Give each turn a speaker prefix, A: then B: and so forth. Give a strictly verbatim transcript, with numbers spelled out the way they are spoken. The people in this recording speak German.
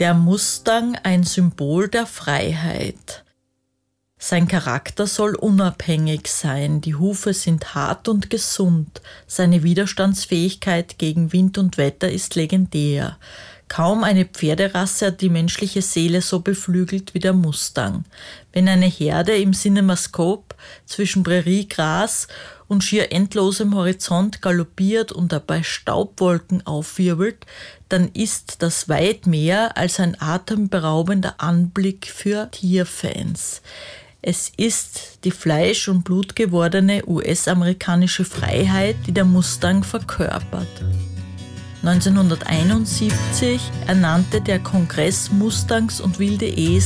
A: Der Mustang, ein Symbol der Freiheit. Sein Charakter soll unabhängig sein, die Hufe sind hart und gesund, seine Widerstandsfähigkeit gegen Wind und Wetter ist legendär. Kaum eine Pferderasse hat die menschliche Seele so beflügelt wie der Mustang. Wenn eine Herde im Cinemascope zwischen Präriegras und schier endlosem Horizont galoppiert und dabei Staubwolken aufwirbelt, dann ist das weit mehr als ein atemberaubender Anblick für Tierfans. Es ist die fleisch- und blutgewordene U S-amerikanische Freiheit, die der Mustang verkörpert. neunzehnhunderteinundsiebzig ernannte der Kongress Mustangs und wilde Esel